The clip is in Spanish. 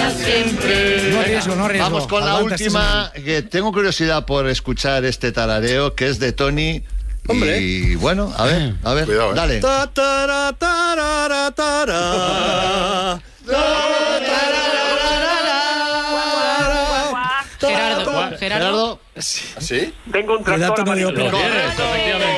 para siempre. No arriesgo, no arriesgo. Vamos con la Aguanta última, que tengo curiosidad por escuchar este tarareo, que es de Tony. Hombre. Y bueno, a ver, Cuidado, dale. Ta, tara, tarara, tara. Gerardo. Gerardo. ¿Sí? Tengo un tractor Cuidado, no digo amarillo. peor. Correcto, efectivamente.